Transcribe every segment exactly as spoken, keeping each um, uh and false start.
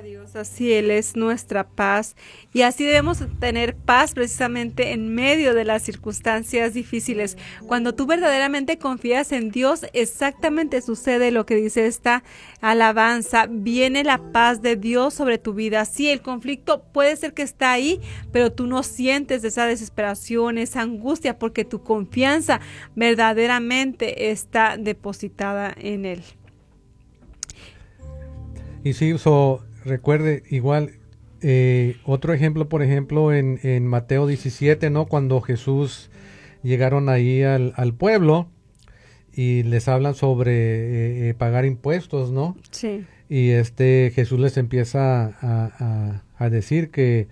Dios, así Él es nuestra paz y así debemos tener paz precisamente en medio de las circunstancias difíciles. Cuando tú verdaderamente confías en Dios, exactamente sucede lo que dice esta alabanza, viene la paz de Dios sobre tu vida. Sí, el conflicto puede ser que está ahí, pero tú no sientes esa desesperación, esa angustia, porque tu confianza verdaderamente está depositada en Él. Y sí, so, recuerde, igual, eh, otro ejemplo, por ejemplo, en, en Mateo diecisiete, ¿no? Cuando Jesús llegaron ahí al, al pueblo y les hablan sobre eh, pagar impuestos, ¿no? Sí. Y este Jesús les empieza a, a, a decir que,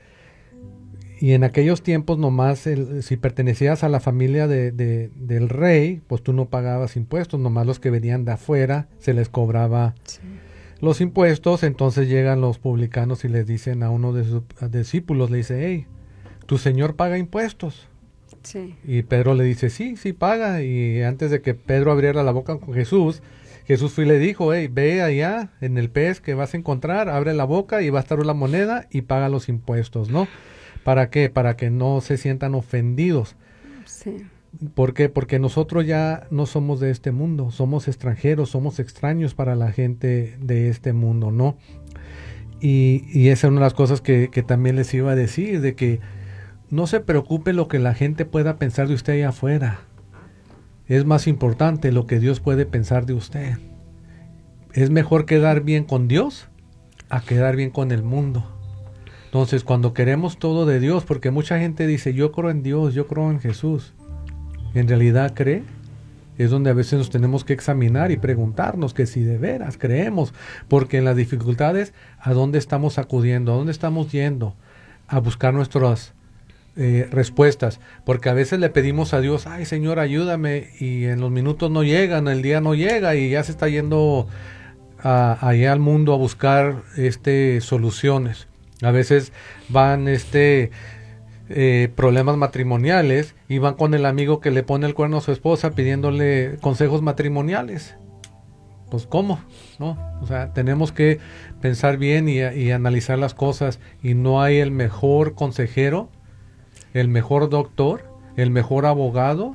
y en aquellos tiempos nomás, el, si pertenecías a la familia de, de, del rey, pues tú no pagabas impuestos, nomás los que venían de afuera se les cobraba sí. los impuestos. Entonces llegan los publicanos y les dicen a uno de sus discípulos, le dice, hey, ¿tu señor paga impuestos? Sí. Y Pedro le dice, sí, sí paga. Y antes de que Pedro abriera la boca con Jesús, Jesús fue y le dijo, hey, ve allá en el pez que vas a encontrar, abre la boca y va a estar una moneda y paga los impuestos, ¿no? ¿Para qué? Para que no se sientan ofendidos. Sí. ¿Por qué? Porque nosotros ya no somos de este mundo, somos extranjeros, somos extraños para la gente de este mundo, ¿no? Y, y esa es una de las cosas que, que también les iba a decir, de que no se preocupe lo que la gente pueda pensar de usted allá afuera. Es más importante lo que Dios puede pensar de usted. Es mejor quedar bien con Dios a quedar bien con el mundo. Entonces, cuando queremos todo de Dios, porque mucha gente dice, yo creo en Dios, yo creo en Jesús. ¿En realidad cree? Es donde a veces nos tenemos que examinar y preguntarnos que si de veras creemos. Porque en las dificultades, ¿a dónde estamos acudiendo? ¿A dónde estamos yendo? A buscar nuestras eh, respuestas. Porque a veces le pedimos a Dios, ay Señor, ayúdame. Y en los minutos no llegan, el día no llega y ya se está yendo a, allá al mundo a buscar este, soluciones. A veces van este eh, problemas matrimoniales y van con el amigo que le pone el cuerno a su esposa pidiéndole consejos matrimoniales. Pues ¿cómo? ¿No? O sea, tenemos que pensar bien y, y analizar las cosas, y no hay el mejor consejero, el mejor doctor, el mejor abogado,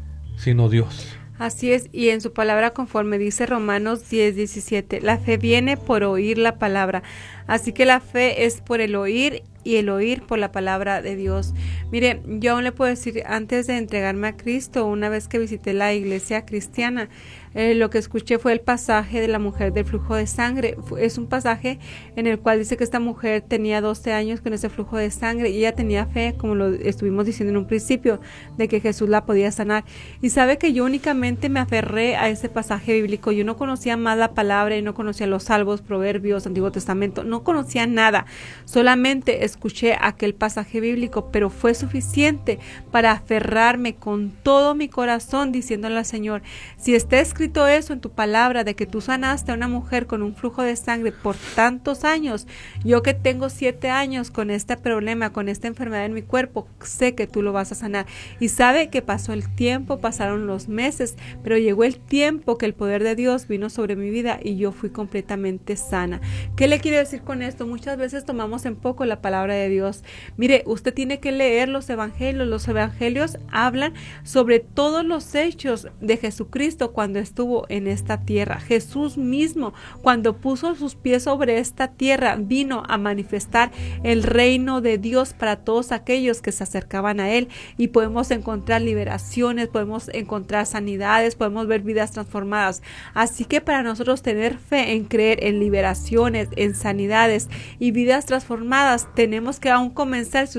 sino Dios. Así es, y en su palabra, conforme dice Romanos diez, diecisiete, la fe viene por oír la palabra. Así que la fe es por el oír y el oír por la palabra de Dios. Mire, yo aún le puedo decir, antes de entregarme a Cristo, una vez que visité la iglesia cristiana, eh, lo que escuché fue el pasaje de la mujer del flujo de sangre. Es un pasaje en el cual dice que esta mujer tenía doce años con ese flujo de sangre y ella tenía fe, como lo estuvimos diciendo en un principio, de que Jesús la podía sanar. Y sabe que yo únicamente me aferré a ese pasaje bíblico. Yo no conocía más la palabra y no conocía los salmos, proverbios, Antiguo Testamento, no conocía nada. Solamente escuché aquel pasaje bíblico, pero fue suficiente para aferrarme con todo mi corazón, diciéndole al Señor, si está escrito eso en tu palabra de que tú sanaste a una mujer con un flujo de sangre por tantos años, yo que tengo siete años con este problema, con esta enfermedad en mi cuerpo, sé que tú lo vas a sanar. Y sabe que pasó el tiempo, pasaron los meses, pero llegó el tiempo que el poder de Dios vino sobre mi vida y yo fui completamente sana. ¿Qué le quiere decir con esto? Muchas veces tomamos en poco la palabra de Dios. Mire, usted tiene que leer los evangelios. Los evangelios hablan sobre todos los hechos de Jesucristo cuando estuvo en esta tierra. Jesús mismo, cuando puso sus pies sobre esta tierra, vino a manifestar el reino de Dios para todos aquellos que se acercaban a Él, y podemos encontrar liberaciones, podemos encontrar sanidades, podemos ver vidas transformadas. Así que para nosotros tener fe en creer en liberaciones, en sanidades y vidas transformadas, tenemos que aún comenzar. Si